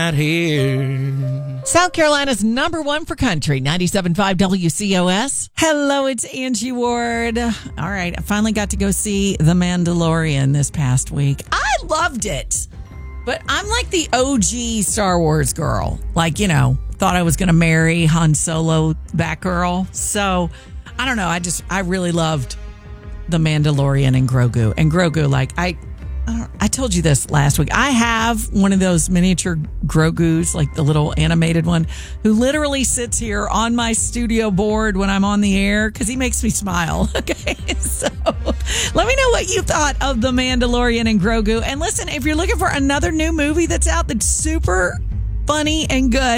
right here. South Carolina's number one for country, 97.5 WCOS. Hello, it's Angie Ward. All right, I finally got to go see The Mandalorian this past week. I loved it, but I'm like the OG Star Wars girl. Like, you know, thought I was going to marry Han Solo, that girl. So, I don't know. I really loved The Mandalorian and Grogu. And Grogu, like, I told you this last week. I have one of those miniature Grogus, like the little animated one, who literally sits here on my studio board when I'm on the air because he makes me smile. Okay, so let me know what you thought of The Mandalorian and Grogu. And listen, if you're looking for another new movie that's out that's super funny and good,